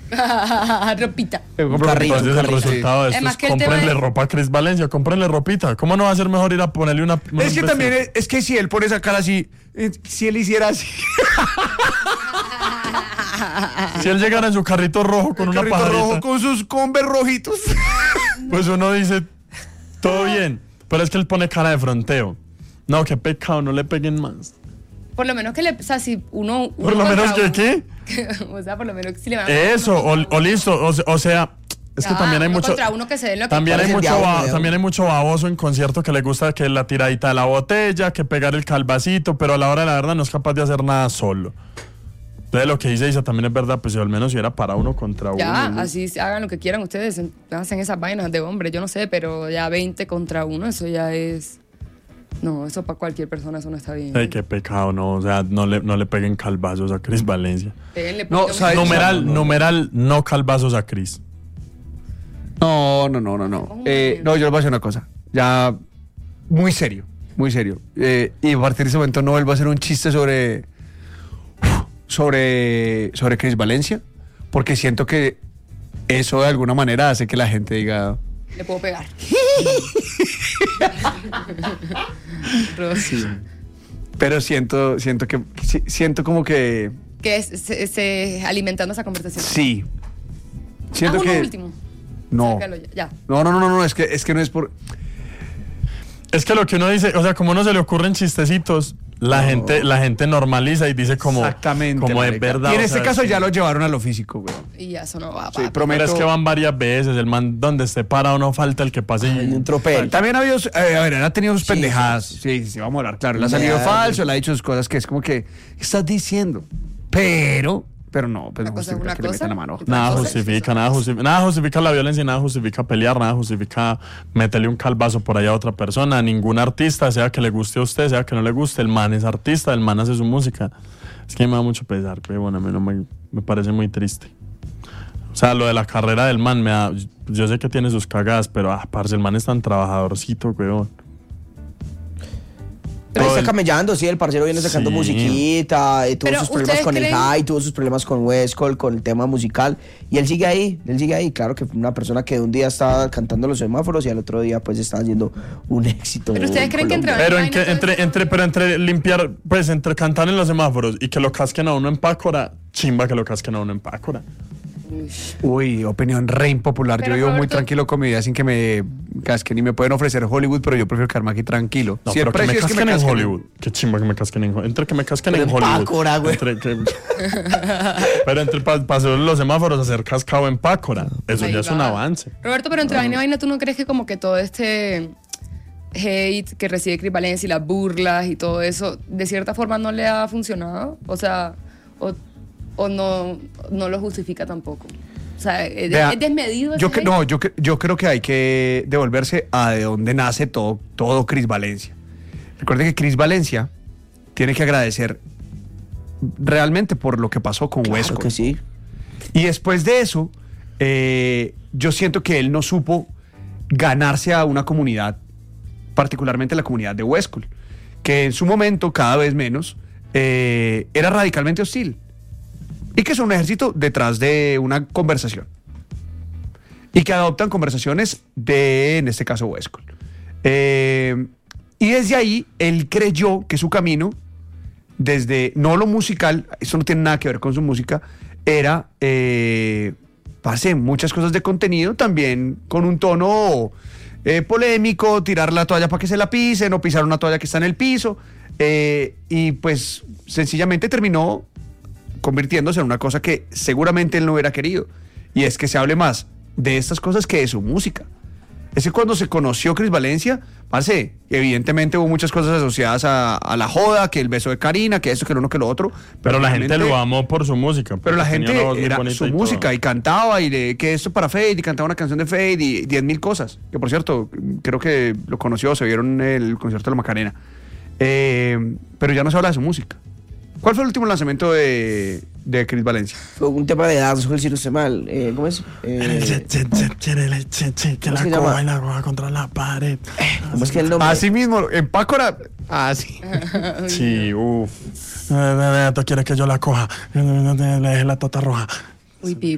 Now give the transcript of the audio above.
Ropita. Entonces el resultado de esto Además es que el tema cómprenle es- ropa a Chris Valencia, cómprenle ropita. ¿Cómo no va a ser mejor ir a ponerle una Es que también, es que si él pone esa cara así, si él hiciera así, Si él llegara en su carrito rojo con el una carrito pajarita, rojo con sus Converse rojitos. pues uno dice, todo bien. Pero es que él pone cara de fronteo. No, qué pecado, no le peguen más. Por lo menos que le... O sea, si uno Por lo menos que, ¿qué? O sea, por lo menos que si le van a... Eso, o listo, o sea, es que también hay uno mucho... contra uno que se den lo que También hay, Parece el mucho diablo, ¿no? también hay mucho baboso en concierto que le gusta que la tiradita de la botella, que pegar el calvacito, pero a la hora de la verdad no es capaz de hacer nada solo. Entonces lo que dice Isa también es verdad, pues si al menos si era para uno contra Ya, uno, ¿no? así hagan lo que quieran ustedes, hacen esas vainas de hombre, yo no sé, pero ya 20 contra 1, eso ya es... No, eso para cualquier persona, eso no está bien. Ay, qué pecado, no, o sea, no le peguen calvazos a Chris Valencia. Péguenle, No, pónganle- ¿sabes? Numeral, no calvazos a Chris. No. No, yo les voy a decir una cosa. Ya, muy serio, muy serio. Y a partir de ese momento no vuelvo a hacer un chiste sobre Chris Valencia, porque siento que eso de alguna manera hace que la gente diga... Le puedo pegar. Pero siento como que... Que es alimentando esa conversación. Sí. Siento uno que... último. No. Sácalo ya. No, es que no es por... Es que lo que uno dice, o sea, como no se le ocurren chistecitos, la gente normaliza y dice como... Exactamente. Como es marica. verdad. Y en o este sea, caso sí. ya lo llevaron a lo físico, güey. Y ya eso no va. Sí, papi. prometo. Pero es que van varias veces, el man donde esté parado no falta el que pase y... Hay un tropel. También ha habido, a ver, él ha tenido sus Sí, pendejadas. Sí, vamos a hablar, claro. Le ha salido Ya, falso, le ha dicho sus cosas que es como que, ¿qué estás diciendo? Pero no, pues Una no cosa es justifica una que le cosa. metan la mano. Nada Entonces, justifica, nada justifica la violencia, nada justifica pelear, nada justifica meterle un calvazo por allá a otra persona. Ningún artista, sea que le guste a usted, sea que no le guste, el man es artista, el man hace su música. Es que me da mucho pesar, pero bueno, a mí no me parece muy triste. O sea, lo de la carrera del man me da... Yo sé que tiene sus cagadas, pero parce, el man es tan trabajadorcito, weón. Pero Todo está el- camellando, sí, el parcero viene sacando Sí. musiquita, tuvo Pero sus problemas ¿ustedes con el creen? high, tuvo sus problemas con Westcol, con el tema musical, y él sigue ahí, claro que fue una persona que un día estaba cantando los semáforos y al otro día pues estaba haciendo un éxito. Pero ustedes en creen que Colombia. entre- Pero vaina, entre limpiar, pues entre cantar en los semáforos y que lo casquen a uno en Pácora, chimba que lo casquen a uno en Pácora. Uy, opinión re impopular. Pero, Yo vivo muy Roberto- tranquilo con mi vida sin que me casquen y me pueden ofrecer Hollywood, pero yo prefiero quedarme aquí tranquilo. No, Si el pero que me precio es casquen en Hollywood. Qué chimba que me casquen en Hollywood. Entre que me casquen Pero en en Hollywood. Pácora, güey. Pero entre paseo los semáforos, hacer cascado en Pácora. Eso Ahí ya es un va. avance. Roberto, pero entre vaina y vaina, ¿tú no crees que como que todo este hate que recibe Chris Valencia y las burlas y todo eso, de cierta forma no le ha funcionado? O sea, o no lo justifica tampoco. O sea, es desmedido. ese hate? Yo creo que hay que devolverse a de donde nace todo Chris Valencia. Recuerden que Chris Valencia tiene que agradecer realmente por lo que pasó con Claro Westcol. que sí. Y después de eso, yo siento que él no supo ganarse a una comunidad, particularmente la comunidad de Westcol, que en su momento, cada vez menos, era radicalmente hostil. Y que es un ejército detrás de una conversación. Y que adoptan conversaciones de, en este caso, Westcol. Y desde ahí, él creyó que su camino, desde no lo musical, eso no tiene nada que ver con su música, era, muchas cosas de contenido, también con un tono polémico, tirar la toalla para que se la pisen, o pisar una toalla que está en el piso, y pues sencillamente terminó convirtiéndose en una cosa que seguramente él no hubiera querido, y es que se hable más de estas cosas que de su música. Es que cuando se conoció Chris Valencia, parce, evidentemente hubo muchas cosas asociadas a la joda, que el beso de Karina, que esto, que lo uno, que lo otro. Pero la gente realmente- lo amó por su música. Pero la porque gente tenía una voz muy era bonita su y música todo. y cantaba que esto para Fade y cantaba una canción de Fade y 10.000 cosas. Que por cierto, creo que lo conoció, se vieron en el concierto de la Macarena. Pero ya no se habla de su música. ¿Cuál fue el último lanzamiento de Chris Valencia? Fue un tema de dancehall, si no sé mal. ¿Cómo es? Que ¿cómo la se llama? coja y la coja contra la pared. ¿Cómo es que el nombre? Así mismo, en Pácora. Así. Sí, uff. Tú quieres que yo la coja. Le deje la tota roja. Uy,